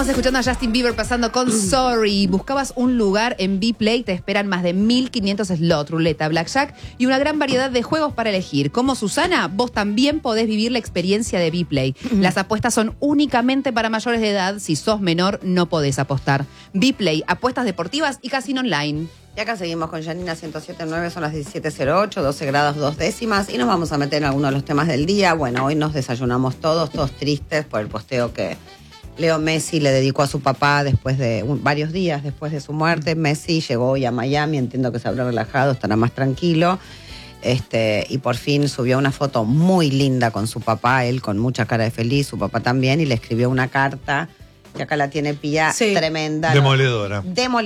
Estamos escuchando a Justin Bieber pasando con Sorry. Buscabas un lugar en Bplay, te esperan más de 1500 slots, ruleta, blackjack y una gran variedad de juegos para elegir. Como Susana, vos también podés vivir la experiencia de Bplay. Las apuestas son únicamente para mayores de edad. Si sos menor, no podés apostar. Bplay, apuestas deportivas y casino online. Y acá seguimos con Janina 107.9, son las 17.08, 12 grados 2 décimas y nos vamos a meter en algunos de los temas del día. Bueno, hoy nos desayunamos todos tristes por el posteo que Leo Messi le dedicó a su papá después de varios días después de su muerte. Messi llegó hoy a Miami, entiendo que se habrá relajado, estará más tranquilo. Y por fin subió una foto muy linda con su papá, él con mucha cara de feliz, su papá también, y le escribió una carta, que acá la tiene Pía, tremenda. Demoledora.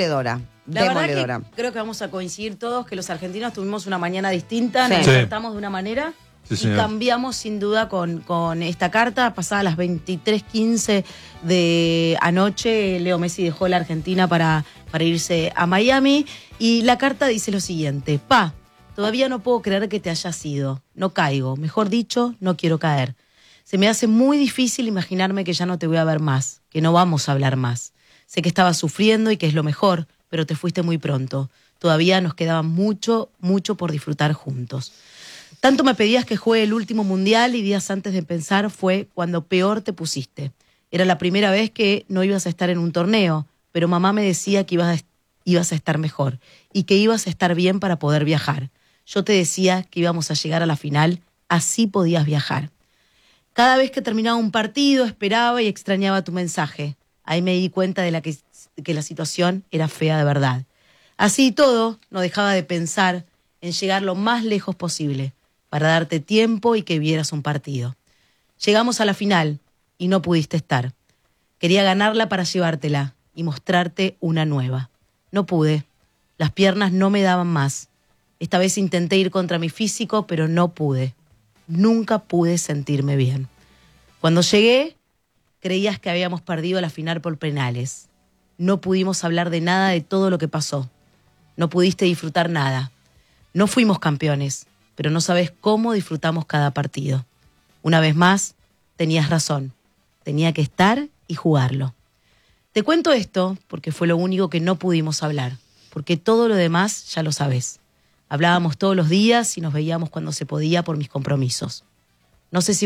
La verdad que creo que vamos a coincidir todos que los argentinos tuvimos una mañana distinta, nos despertamos de una manera y cambiamos sin duda con esta carta. Pasadas las 23:15 de anoche, Leo Messi dejó la Argentina para irse a Miami y la carta dice lo siguiente: Pa, todavía no puedo creer que te hayas ido, no caigo, mejor dicho, no quiero caer. Se me hace muy difícil imaginarme que ya no te voy a ver más, que no vamos a hablar más. Sé que estabas sufriendo y que es lo mejor, pero te fuiste muy pronto. Todavía nos quedaba mucho, mucho por disfrutar juntos. Tanto me pedías que juegue el último mundial y días antes de pensar fue cuando peor te pusiste. Era la primera vez que no ibas a estar en un torneo, pero mamá me decía que ibas a estar mejor y que ibas a estar bien para poder viajar. Yo te decía que íbamos a llegar a la final, así podías viajar. Cada vez que terminaba un partido esperaba y extrañaba tu mensaje. Ahí me di cuenta de que la situación era fea de verdad. Así y todo, no dejaba de pensar en llegar lo más lejos posible, para darte tiempo y que vieras un partido. Llegamos a la final y no pudiste estar. Quería ganarla para llevártela y mostrarte una nueva. No pude. Las piernas no me daban más. Esta vez intenté ir contra mi físico, pero no pude. Nunca pude sentirme bien. Cuando llegué, creías que habíamos perdido la final por penales. No pudimos hablar de nada de todo lo que pasó. No pudiste disfrutar nada. No fuimos campeones, pero no sabes cómo disfrutamos cada partido. Una vez más, tenías razón. Tenía que estar y jugarlo. Te cuento esto porque fue lo único que no pudimos hablar, porque todo lo demás ya lo sabes. Hablábamos todos los días y nos veíamos cuando se podía por mis compromisos. No sé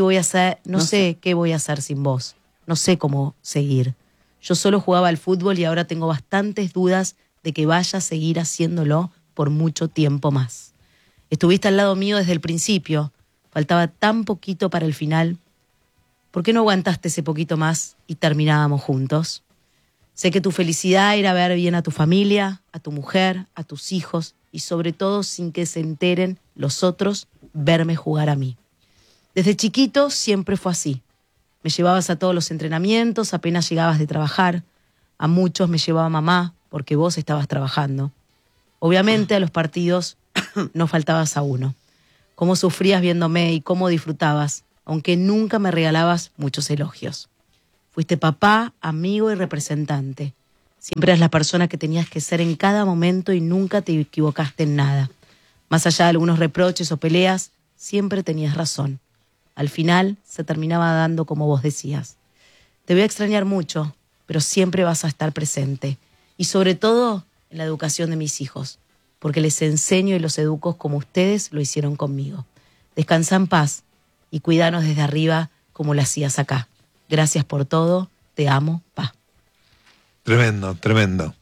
qué voy a hacer sin vos. No sé cómo seguir. Yo solo jugaba al fútbol y ahora tengo bastantes dudas de que vaya a seguir haciéndolo por mucho tiempo más. Estuviste al lado mío desde el principio. Faltaba tan poquito para el final. ¿Por qué no aguantaste ese poquito más y terminábamos juntos? Sé que tu felicidad era ver bien a tu familia, a tu mujer, a tus hijos y sobre todo, sin que se enteren los otros, verme jugar a mí. Desde chiquito siempre fue así. Me llevabas a todos los entrenamientos apenas llegabas de trabajar. A muchos me llevaba mamá porque vos estabas trabajando. Obviamente a los partidos no faltabas a uno. Cómo sufrías viéndome y cómo disfrutabas, aunque nunca me regalabas muchos elogios. Fuiste papá, amigo y representante. Siempre eras la persona que tenías que ser en cada momento y nunca te equivocaste en nada. Más allá de algunos reproches o peleas, siempre tenías razón. Al final se terminaba dando como vos decías. Te voy a extrañar mucho, pero siempre vas a estar presente. Y sobre todo en la educación de mis hijos, porque les enseño y los educo como ustedes lo hicieron conmigo. Descansa en paz y cuídanos desde arriba como lo hacías acá. Gracias por todo, te amo, Pa. Tremendo, tremendo.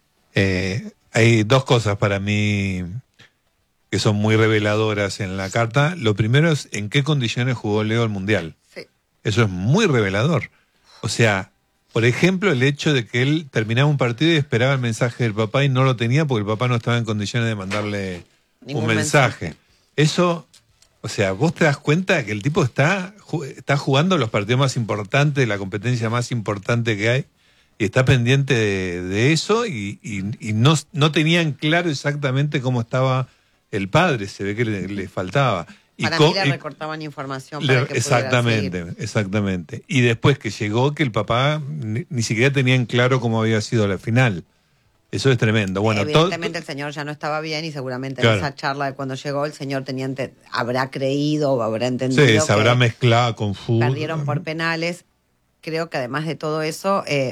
Hay dos cosas para mí que son muy reveladoras en la carta. Lo primero es en qué condiciones jugó Leo el Mundial. Sí. Eso es muy revelador. O sea, por ejemplo, el hecho de que él terminaba un partido y esperaba el mensaje del papá y no lo tenía porque el papá no estaba en condiciones de mandarle un mensaje. Eso, o sea, vos te das cuenta que el tipo está jugando los partidos más importantes, la competencia más importante que hay, y está pendiente de eso y no tenían claro exactamente cómo estaba el padre, se ve que le faltaba. Para mí le recortaban información para que exactamente. Y después que llegó, que el papá ni siquiera tenían claro cómo había sido la final. Eso es tremendo. Bueno, evidentemente el señor ya no estaba bien y seguramente en esa charla de cuando llegó el señor habrá creído o habrá entendido sí, se habrá mezclado con fútbol. Perdieron por penales. Creo que además de todo eso,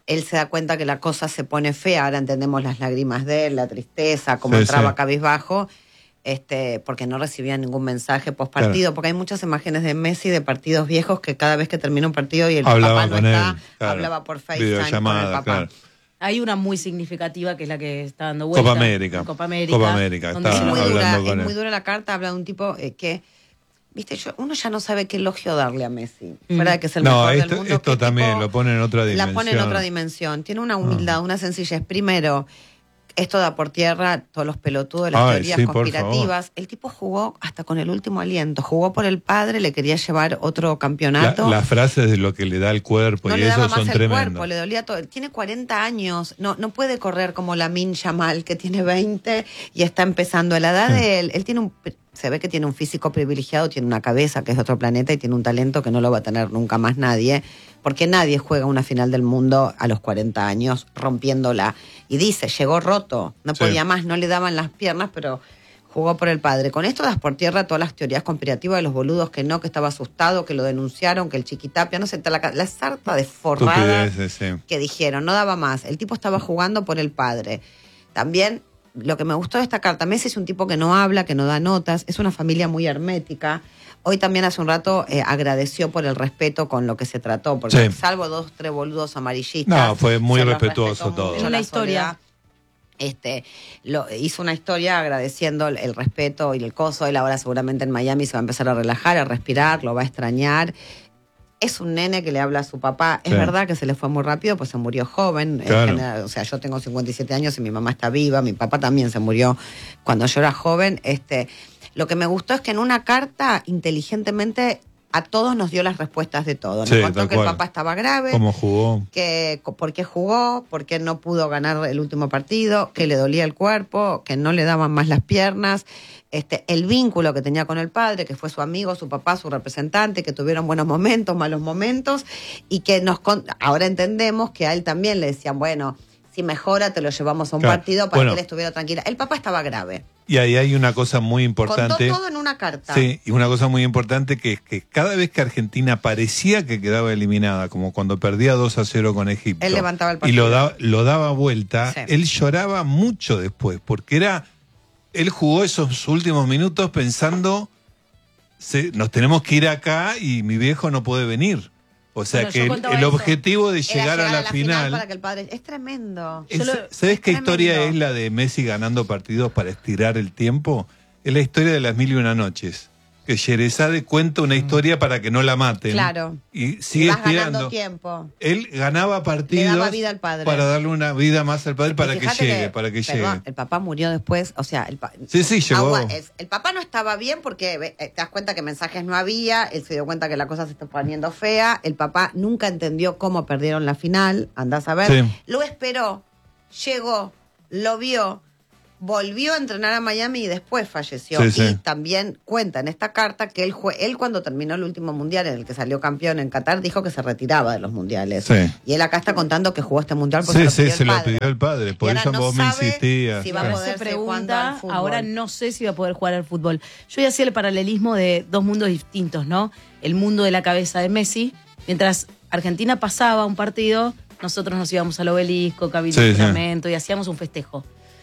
él se da cuenta que la cosa se pone fea, ahora entendemos las lágrimas de él, la tristeza, cómo entraba cabizbajo, porque no recibía ningún mensaje post partido, porque hay muchas imágenes de Messi de partidos viejos que cada vez que termina un partido y el papá no está, hablaba por FaceTime con el papá. Claro. Hay una muy significativa que es la que está dando vuelta. Copa América. Es muy dura la carta, habla de un tipo que... Viste, uno ya no sabe qué elogio darle a Messi. Fuera de que es el mejor del mundo. Esto también lo pone en otra dimensión. La pone en otra dimensión. Tiene una humildad, una sencillez. Primero, esto da por tierra todos los pelotudos de las teorías conspirativas. El tipo jugó hasta con el último aliento. Jugó por el padre, le quería llevar otro campeonato. Las frases de lo que le da el cuerpo y eso son tremendas. Cuerpo, le dolía todo. Tiene 40 años. No puede correr como Lamine Yamal, que tiene 20 y está empezando. A la edad de él tiene se ve que tiene un físico privilegiado, tiene una cabeza que es de otro planeta y tiene un talento que no lo va a tener nunca más nadie, porque nadie juega una final del mundo a los 40 años rompiéndola. Y dice, llegó roto, no podía más, no le daban las piernas, pero jugó por el padre. Con esto das por tierra todas las teorías conspirativas de los boludos que estaba asustado, que lo denunciaron, que el Chiquitapia, no sé, la sarta de forrada que dijeron, no daba más. El tipo estaba jugando por el padre. También... Lo que me gustó de esta carta, Messi es un tipo que no habla, que no da notas, es una familia muy hermética. Hoy también hace un rato agradeció por el respeto con lo que se trató, porque salvo 2, 3 boludos amarillistas. No, fue muy respetuoso todo. Es una historia. Hizo una historia agradeciendo el respeto y el coso. Él ahora seguramente en Miami se va a empezar a relajar, a respirar, lo va a extrañar. Es un nene que le habla a su papá. Es verdad que se le fue muy rápido, pues se murió joven. Claro. O sea, yo tengo 57 años y mi mamá está viva. Mi papá también se murió cuando yo era joven. Lo que me gustó es que en una carta, inteligentemente, a todos nos dio las respuestas de todo. Nos contó que el papá estaba grave. ¿Cómo jugó? ¿Por qué jugó? ¿Por qué no pudo ganar el último partido? Que le dolía el cuerpo, que no le daban más las piernas. El vínculo que tenía con el padre, que fue su amigo, su papá, su representante, que tuvieron buenos momentos, malos momentos, y que ahora entendemos que a él también le decían, bueno, si mejora te lo llevamos a un partido para que él estuviera tranquila. El papá estaba grave. Y ahí hay una cosa muy importante. Contó todo en una carta. Sí, y una cosa muy importante que es que cada vez que Argentina parecía que quedaba eliminada, como cuando perdía 2-0 con Egipto, él levantaba el partido. Y lo daba vuelta, él lloraba mucho después, porque él jugó esos últimos minutos pensando, nos tenemos que ir acá y mi viejo no puede venir. O sea que el objetivo de llegar a la final para que el padre, es tremendo. ¿Sabes qué historia es la de Messi ganando partidos para estirar el tiempo? Es la historia de las 1001 noches. Que Sherezade cuenta una historia para que no la maten. Claro. Y sigue estirando. Tiempo. Él ganaba partidos. Le daba vida al padre. Para darle una vida más al padre para que llegue. Perdón, el papá murió después. O sea, sí, llegó. El papá no estaba bien porque te das cuenta que mensajes no había. Él se dio cuenta que la cosa se está poniendo fea. El papá nunca entendió cómo perdieron la final. Andás a ver. Sí. Lo esperó. Llegó. Lo vio. Volvió a entrenar a Miami y después falleció. Y también cuenta en esta carta que él cuando terminó el último mundial en el que salió campeón en Qatar, dijo que se retiraba de los mundiales. Y él acá está contando que jugó este mundial porque se lo pidió el padre. Por eso vos me insistías. Si va a poder pregunta, ahora no sé si va a poder jugar al fútbol. Yo ya hacía el paralelismo de dos mundos distintos, ¿no? El mundo de la cabeza de Messi. Mientras Argentina pasaba un partido, nosotros nos íbamos al Obelisco, Cabildo Sacramento y hacíamos un festejo.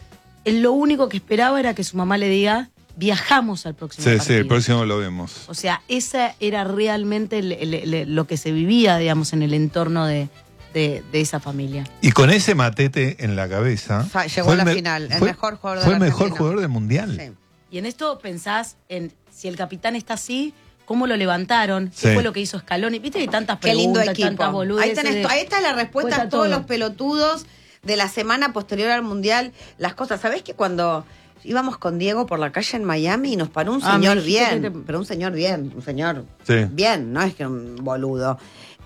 Él lo único que esperaba era que su mamá le diga, viajamos al próximo partido. Sí, el próximo lo vemos. O sea, esa era realmente lo que se vivía, digamos, en el entorno de esa familia. Y con ese matete en la cabeza... Llegó a la final, el mejor jugador de Fue el mejor jugador del Mundial. Sí. Y en esto pensás en si el capitán está así, cómo lo levantaron, qué fue lo que hizo Scaloni. Viste que hay tantas preguntas, tantas boludeces. Ahí está la respuesta a todos los pelotudos de la semana posterior al Mundial, las cosas. ¿Sabés que cuando íbamos con Diego por la calle en Miami y nos paró un señor pero un señor bien, bien, no es que un boludo.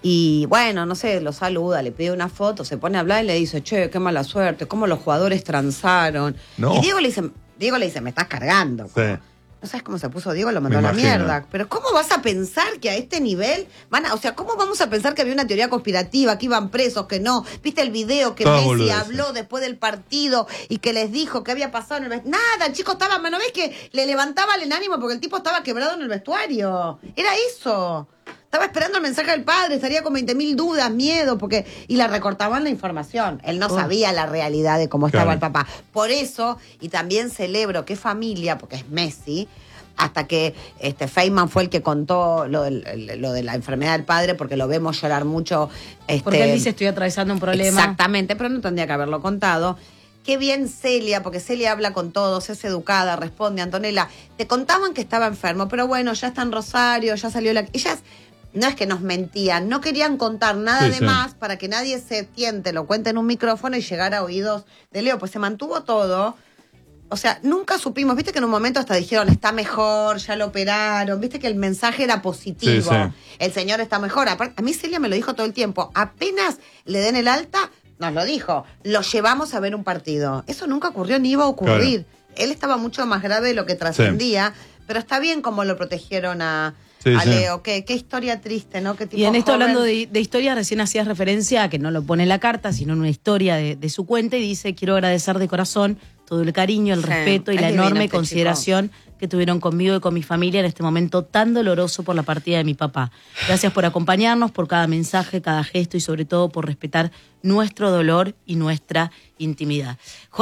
Y bueno, no sé, lo saluda, le pide una foto, se pone a hablar y le dice, che, qué mala suerte, cómo los jugadores transaron. No. Y Diego le dice, me estás cargando. Sí. ¿No sabes cómo se puso Diego? Lo mandó a la mierda. Pero ¿cómo vas a pensar que a este nivel o sea, ¿cómo vamos a pensar que había una teoría conspirativa, que iban presos, que no? ¿Viste el video que Messi habló después del partido y que les dijo que había pasado en el vestuario? Nada, el chico estaba, ¿no ves que le levantaba el ánimo porque el tipo estaba quebrado en el vestuario? Era eso. Estaba esperando el mensaje del padre, estaría con 20.000 dudas, miedo, y le recortaban la información. Él no sabía la realidad de cómo estaba el papá. Por eso, y también celebro que familia, porque es Messi, hasta que Feynman fue el que contó lo de la enfermedad del padre, porque lo vemos llorar mucho. Porque él dice, estoy atravesando un problema. Exactamente, pero no tendría que haberlo contado. Qué bien Celia, porque Celia habla con todos, es educada, responde. Antonella, te contaban que estaba enfermo, pero bueno, ya está en Rosario, ya salió la... Ellas no es que nos mentían, no querían contar nada de más para que nadie se tiente, lo cuente en un micrófono y llegar a oídos de Leo. Pues se mantuvo todo. O sea, nunca supimos, viste que en un momento hasta dijeron, está mejor, ya lo operaron, viste que el mensaje era positivo, el señor está mejor. Aparte, a mí Celia me lo dijo todo el tiempo, apenas le den el alta, nos lo dijo, lo llevamos a ver un partido. Eso nunca ocurrió ni iba a ocurrir. Claro. Él estaba mucho más grave de lo que trascendía, pero está bien como lo protegieron a Leo. Qué historia triste, ¿no? Qué tipo y en esto, joven. hablando de historia, recién hacías referencia a que no lo pone en la carta, sino en una historia de su cuenta, y dice, quiero agradecer de corazón todo el cariño, el respeto y la enorme consideración que tuvieron conmigo y con mi familia en este momento tan doloroso por la partida de mi papá. Gracias por acompañarnos, por cada mensaje, cada gesto y sobre todo por respetar nuestro dolor y nuestra intimidad.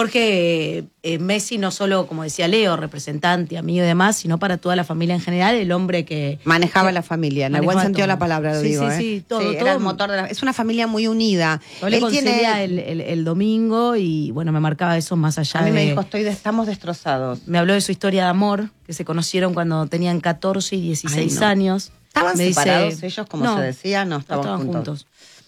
Jorge, Messi no solo, como decía Leo, representante, amigo y demás, sino para toda la familia en general, el hombre que... Manejaba la familia, en el buen sentido de la palabra, lo digo. Sí, todo. Era el motor de es una familia muy unida. Hablé con Celia el domingo y, bueno, me marcaba eso más allá de... A mí me dijo, estamos destrozados. Me habló de su historia de amor, que se conocieron cuando tenían 14 y 16 años. ¿Estaban separados ellos, como se decía? No, estaban juntos.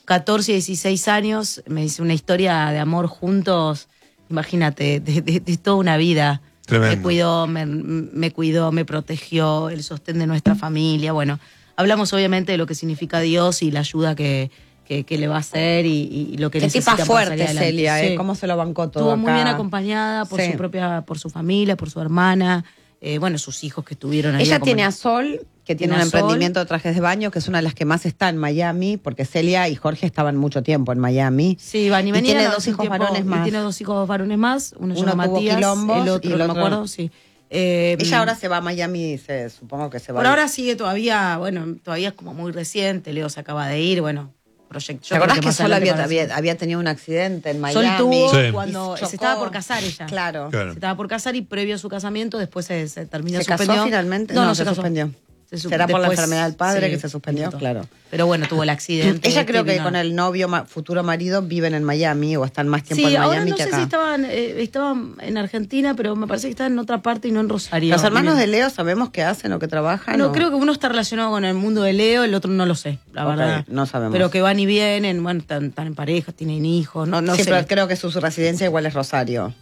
14 y 16 años, me dice una historia de amor juntos, imagínate, de toda una vida. Tremendo. Me cuidó, me protegió, el sostén de nuestra familia. Bueno, hablamos obviamente de lo que significa Dios y la ayuda que le va a hacer y lo que necesita. Qué tipa fuerte, Celia, cómo se lo bancó todo. Estuvo muy bien acompañada por su familia, por su hermana, sus hijos que estuvieron ahí. Ella tiene a Sol, que tiene un emprendimiento de trajes de baño, que es una de las que más está en Miami, porque Celia y Jorge estaban mucho tiempo en Miami. Sí, van y venían. Tiene 2 hijos varones más. Tiene 2 hijos varones más, uno se llama tuvo Matías, quilombos, el otro no me acuerdo, sí. Ella ahora se va a Miami, supongo que se va. Por ahora sigue todavía es como muy reciente, Leo se acaba de ir, proyecto. ¿Te acordás que Sol había tenido un accidente en Miami? Sol tuvo cuando se estaba por casar ella. Claro. Se estaba por casar y previo a su casamiento después se terminó. ¿Se casó finalmente? No, se suspendió. ¿Será por la enfermedad del padre que se suspendió? Claro. Pero bueno, tuvo el accidente. Ella creo que con el novio, futuro marido, viven en Miami o están más tiempo en Miami que acá. Sí, ahora no sé si estaban en Argentina, pero me parece que estaban en otra parte y no en Rosario. ¿Los hermanos de Leo sabemos qué hacen o qué trabajan? No, creo que uno está relacionado con el mundo de Leo, el otro no lo sé, la verdad. No sabemos. Pero que van y vienen, están en pareja, tienen hijos, no sé. Pero creo que su residencia igual es Rosario.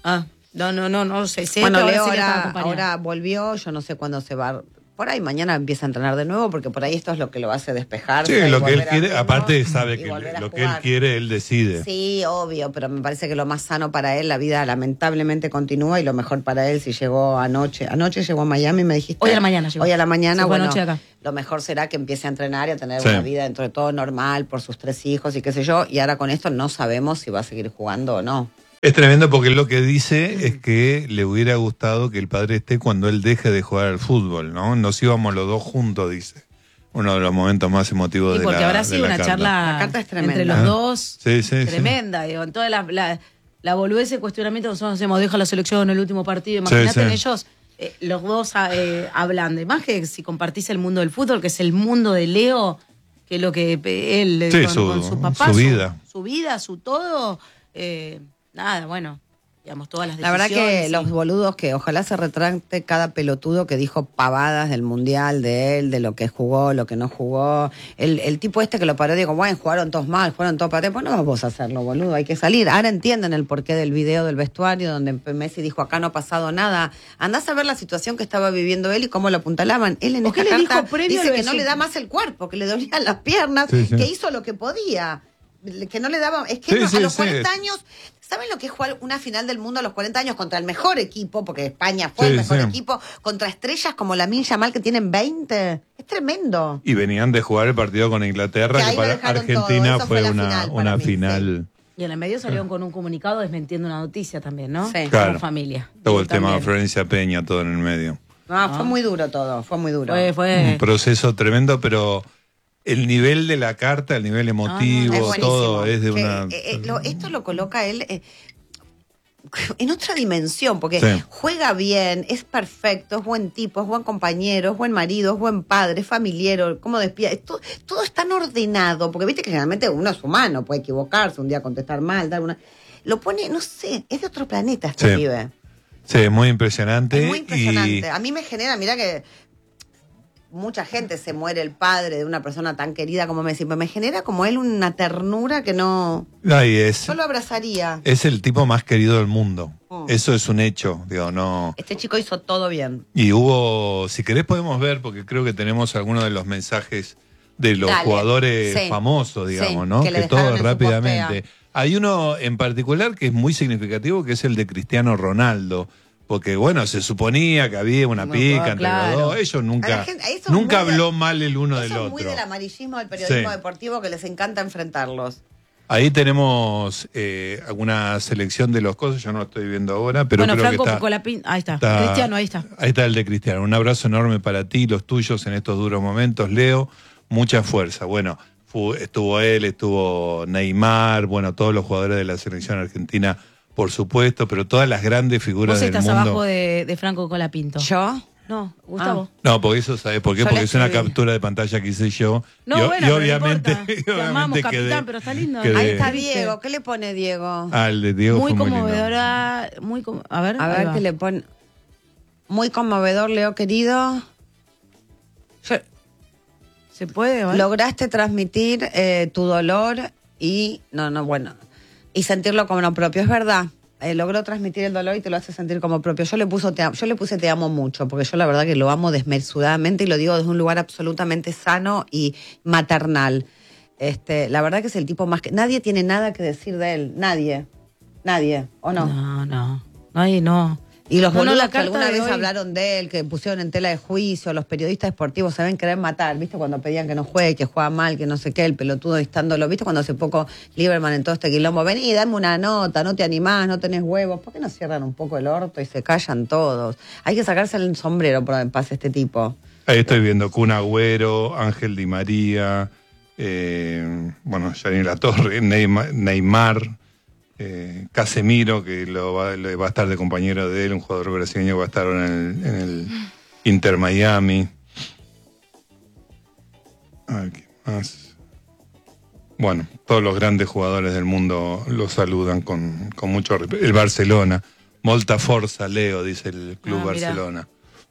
No sé. Bueno, Leo ahora volvió, yo no sé cuándo se va. Por ahí mañana empieza a entrenar de nuevo, porque por ahí esto es lo que lo hace despejar. Sí, lo que él quiere, aparte sabe que lo que él quiere, él decide. Sí, obvio, pero me parece que lo más sano para él, la vida lamentablemente continúa, y lo mejor para él, si llegó anoche llegó a Miami, me dijiste. Hoy a la mañana llegó. Hoy a la mañana, bueno, acá. Lo mejor será que empiece a entrenar y a tener una vida dentro de todo normal por sus 3 hijos y qué sé yo, y ahora con esto no sabemos si va a seguir jugando o no. Es tremendo porque lo que dice es que le hubiera gustado que el padre esté cuando él deje de jugar al fútbol, ¿no? Nos íbamos los dos juntos, dice. Uno de los momentos más emotivos de la carta. Porque habrá sido una charla la carta es tremenda. entre los dos. Sí, tremenda. Digo, en toda la boludez de cuestionamiento que nosotros hacemos, deja la selección en el último partido. Imagínate en ellos, los dos hablando. Y más que si compartís el mundo del fútbol, que es el mundo de Leo, que es lo que él con su papá, su vida, su todo... nada, digamos, todas las decisiones. La verdad que los boludos, que ojalá se retracte cada pelotudo que dijo pavadas del mundial, de él, de lo que jugó, lo que no jugó. El tipo que lo paró, digo, jugaron todos mal, jugaron todos patés. Pues no vamos a hacerlo, boludo, hay que salir. Ahora entienden el porqué del video del vestuario, donde Messi dijo, acá no ha pasado nada. Andás a ver la situación que estaba viviendo él y cómo lo apuntalaban. Él en esta carta dice que no le da más el cuerpo, que le dolían las piernas, que hizo lo que podía. Que no le daba, es que a los 40 años, ¿saben lo que es jugar una final del mundo a los 40 años contra el mejor equipo? Porque España fue el mejor equipo, contra estrellas como Lamine Yamal que tienen 20. Es tremendo. Y venían de jugar el partido con Inglaterra, que para Argentina fue una final. Y en el medio salieron con un comunicado desmintiendo una noticia también, ¿no? Sí. Claro. Como familia. Todo el tema de Florencia Peña, todo en el medio. No, fue muy duro todo, fue muy duro. Un proceso tremendo, pero el nivel de la carta, el nivel emotivo, todo es de una... Esto lo coloca él en otra dimensión, porque juega bien, es perfecto, es buen tipo, es buen compañero, es buen marido, es buen padre, es familiero, cómo despide, todo es tan ordenado, porque viste que generalmente uno es humano, puede equivocarse, un día contestar mal, dar una... Lo pone, no sé, es de otro planeta este pibe. Sí, es muy impresionante. Es muy impresionante. A mí me genera, mira que mucha gente se muere el padre de una persona tan querida como Messi, pero me genera como él una ternura que no... Yo lo abrazaría. Es el tipo más querido del mundo. Eso es un hecho, digo, no... Este chico hizo todo bien. Y hubo, si querés podemos ver, porque creo que tenemos algunos de los mensajes de los jugadores famosos, digamos, ¿no? Que todos rápidamente. Hay uno en particular que es muy significativo, que es el de Cristiano Ronaldo. Porque, bueno, se suponía que había una pica entre los dos. Ellos nunca habló mal el uno del otro. Es muy del amarillismo del periodismo deportivo, que les encanta enfrentarlos. Ahí tenemos alguna selección de los cosas, yo no lo estoy viendo ahora, pero creo Franco que Colapinto, ahí está. Cristiano, ahí está. Ahí está el de Cristiano. Un abrazo enorme para ti, los tuyos en estos duros momentos, Leo. Mucha fuerza. Bueno, estuvo él, estuvo Neymar, bueno, todos los jugadores de la selección argentina, por supuesto, pero todas las grandes figuras del mundo. ¿Vos estás abajo de Franco Colapinto? ¿Yo? No, Gustavo. No, porque eso, ¿sabes por qué? Porque es una captura de pantalla que hice yo. No, y obviamente, no importa. Te amamos, capitán, pero está lindo. Ahí está Diego. ¿Qué le pone Diego? El de Diego muy fue conmovedora. A ver qué le pone. Muy conmovedor, Leo, querido. ¿Se puede? ¿Vale? Lograste transmitir tu dolor y... y sentirlo como lo propio. Es verdad. Logró transmitir el dolor y te lo hace sentir como propio. Yo le puse te amo mucho, porque yo la verdad que lo amo desmesuradamente y lo digo desde un lugar absolutamente sano y maternal. La verdad que es el tipo más que... Nadie tiene nada que decir de él. Nadie, ¿o no? No. Nadie no. Y los boludos que alguna vez hablaron de él, que pusieron en tela de juicio, los periodistas deportivos se ven querer matar, ¿viste? Cuando pedían que no juegue, que juega mal, que no sé qué, el pelotudo estándolo, ¿viste? Cuando hace poco Lieberman en todo este quilombo, vení, dame una nota, no te animás, no tenés huevos, ¿por qué no cierran un poco el orto y se callan todos? Hay que sacarse el sombrero por donde pase este tipo. Ahí estoy viendo Kun Agüero, Ángel Di María, Yanni Latorre, Neymar, Casemiro, que va a estar de compañero de él, un jugador brasileño que va a estar en el Inter Miami. ¿Qué más? Bueno, todos los grandes jugadores del mundo lo saludan con mucho respeto. El Barcelona, molta forza, Leo, dice el Club Barcelona.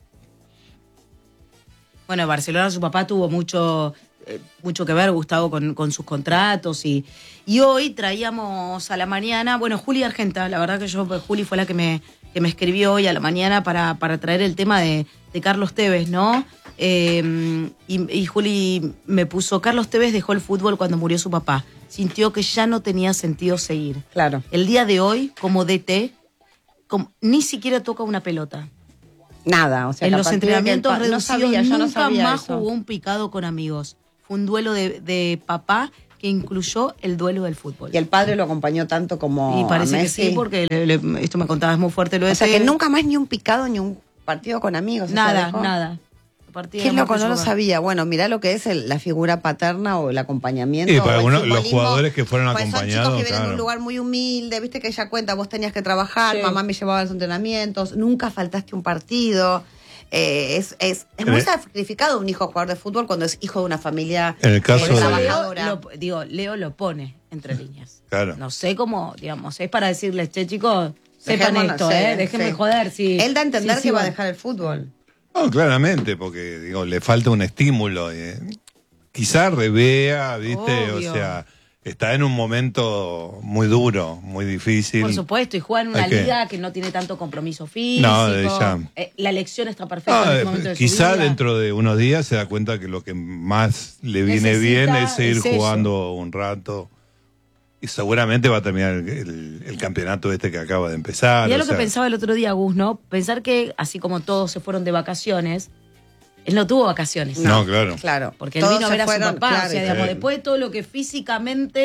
Bueno, en Barcelona su papá tuvo mucho que ver, Gustavo, con sus contratos y hoy traíamos a la mañana, Juli Argenta, la verdad que Juli fue la que me escribió hoy a la mañana para traer el tema de Carlos Tevez, ¿no? Y Juli me puso, Carlos Tevez dejó el fútbol cuando murió su papá, sintió que ya no tenía sentido seguir. Claro. El día de hoy, como DT, ni siquiera toca una pelota. Nada, o sea, en los entrenamientos reducidos nunca más eso. Jugó un picado con amigos. Fue un duelo de papá que incluyó el duelo del fútbol. Y el padre lo acompañó tanto como y parece a que Messi. sí, porque esto me contabas muy fuerte lo de... O sea, que nunca más ni un picado ni un partido con amigos. Nada. Qué loco, no lo sabía. Bueno, mirá lo que es la figura paterna o el acompañamiento. Y para los jugadores que fueron acompañados. Son chicos que vienen de un lugar muy humilde, viste que ella cuenta, vos tenías que trabajar, mamá me llevaba a los entrenamientos, nunca faltaste un partido. Es muy sacrificado un hijo jugador de fútbol cuando es hijo de una familia en el caso trabajadora. Leo lo pone entre líneas. Claro. No sé cómo, digamos, es para decirles, chicos, sepan esto, déjenme joder. Si, él da a entender que va a dejar el fútbol. No, claramente, porque le falta un estímulo. Quizás revea, ¿viste? Obvio. O sea, está en un momento muy duro, muy difícil. Por supuesto, y juega en una liga que no tiene tanto compromiso físico. No, ya. La elección está perfecta en este momento de su vida. Quizá dentro de unos días se da cuenta que lo que más le viene bien es seguir jugando un rato. Y seguramente va a terminar el campeonato que acaba de empezar. Y es lo que pensaba el otro día, Gus, ¿no? Pensar que, así como todos se fueron de vacaciones, él no tuvo vacaciones. No, claro. Claro. Porque él vino a ver a su papá. Claro, o sea, digamos, después de todo lo que físicamente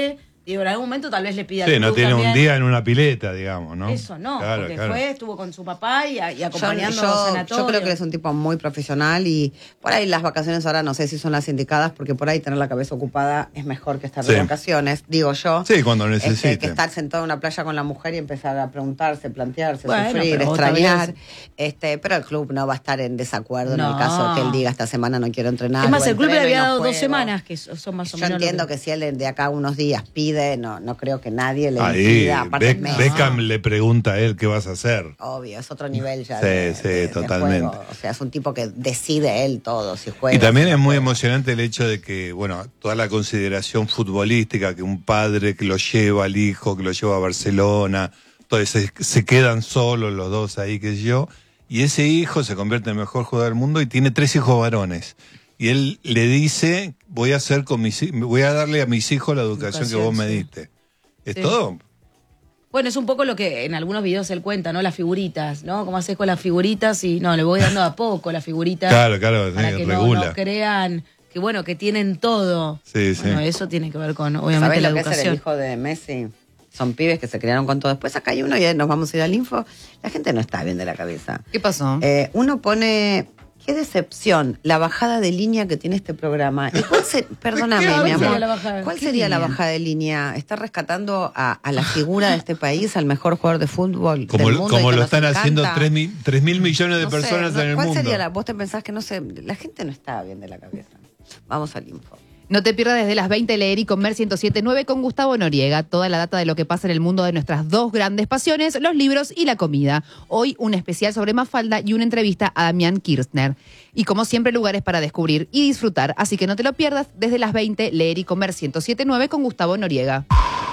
Digo, en algún momento tal vez le pida. Sí, no tiene también un día en una pileta, digamos, ¿no? Eso no, claro, porque estuvo con su papá y acompañando a sanatorio. Yo creo que es un tipo muy profesional y por ahí las vacaciones ahora no sé si son las indicadas, porque por ahí tener la cabeza ocupada es mejor que estar de vacaciones, digo yo. Sí, cuando necesite. Que estar sentado en una playa con la mujer y empezar a preguntarse, plantearse, sufrir, extrañar. Pero el club no va a estar en desacuerdo en el caso de que él diga esta semana no quiero entrenar. Es más, el club le había dado 2 semanas, que son más o menos. Yo entiendo que si él de acá unos días pide, no creo que nadie le impida. Beckham le pregunta a él qué vas a hacer. Obvio, es otro nivel ya. Sí, totalmente. De o sea, es un tipo que decide él todo, si juega. Y también es muy emocionante el hecho de que, bueno, toda la consideración futbolística, que un padre que lo lleva al hijo, que lo lleva a Barcelona, entonces se quedan solos los dos ahí, qué sé yo, y ese hijo se convierte en el mejor jugador del mundo y tiene 3 hijos varones. Y él le dice, voy a darle a mis hijos la educación que vos me diste. ¿Es todo? Bueno, es un poco lo que en algunos videos él cuenta, ¿no? Las figuritas, ¿no? Cómo haces con las figuritas y le voy dando a poco las figuritas. Claro, para que no crean que, bueno, que tienen todo. Sí, bueno, eso tiene que ver con, obviamente, la educación. ¿Sabés lo que es el hijo de Messi? Son pibes que se criaron con todo. Después acá hay uno y nos vamos a ir al info. La gente no está bien de la cabeza. ¿Qué pasó? Uno pone... Qué decepción, la bajada de línea que tiene este programa. ¿Y perdóname, mi amor, ¿cuál sería la bajada de línea? ¿Está rescatando a la figura de este país, al mejor jugador de fútbol del mundo? Como lo están haciendo 3.000 millones de personas en el mundo. ¿Cuál sería vos te pensás que la gente no está bien de la cabeza? Vamos al info. No te pierdas desde las 20 leer y comer 107.9 con Gustavo Noriega. Toda la data de lo que pasa en el mundo de nuestras 2 grandes pasiones, los libros y la comida. Hoy un especial sobre Mafalda y una entrevista a Damián Kirchner. Y como siempre, lugares para descubrir y disfrutar. Así que no te lo pierdas desde las 20 leer y comer 107.9 con Gustavo Noriega.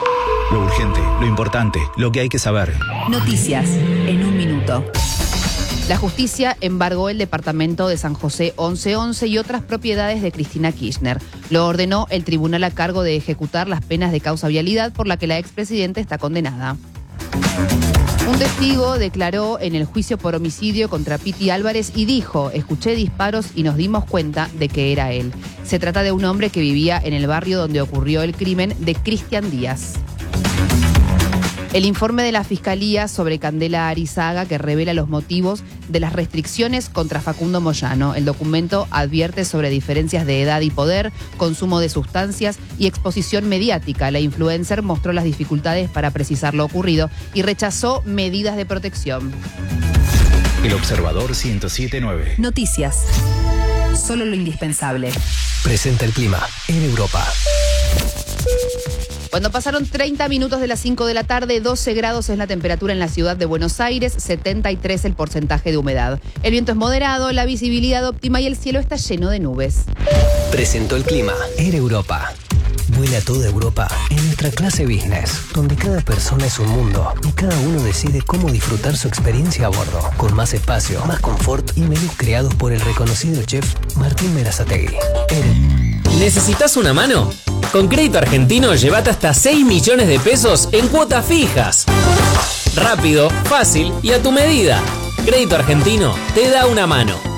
Lo urgente, lo importante, lo que hay que saber. Noticias en un minuto. La justicia embargó el departamento de San José 1111 y otras propiedades de Cristina Kirchner. Lo ordenó el tribunal a cargo de ejecutar las penas de causa vialidad por la que la expresidenta está condenada. Un testigo declaró en el juicio por homicidio contra Piti Álvarez y dijo: escuché disparos y nos dimos cuenta de que era él. Se trata de un hombre que vivía en el barrio donde ocurrió el crimen de Cristian Díaz. El informe de la Fiscalía sobre Candela Arizaga que revela los motivos de las restricciones contra Facundo Moyano. El documento advierte sobre diferencias de edad y poder, consumo de sustancias y exposición mediática. La influencer mostró las dificultades para precisar lo ocurrido y rechazó medidas de protección. El Observador 107.9. Noticias. Solo lo indispensable. Presenta el clima en Europa. Cuando pasaron 30 minutos de las 5 de la tarde, 12 grados es la temperatura en la ciudad de Buenos Aires, 73 el porcentaje de humedad. El viento es moderado, la visibilidad óptima y el cielo está lleno de nubes. Presentó el clima en Europa. Vuela toda Europa en nuestra clase business, donde cada persona es un mundo y cada uno decide cómo disfrutar su experiencia a bordo, con más espacio, más confort y menús creados por el reconocido chef Martín Berazategui. ¿Necesitas una mano? Con Crédito Argentino llévate hasta 6 millones de pesos en cuotas fijas. Rápido, fácil y a tu medida. Crédito Argentino te da una mano.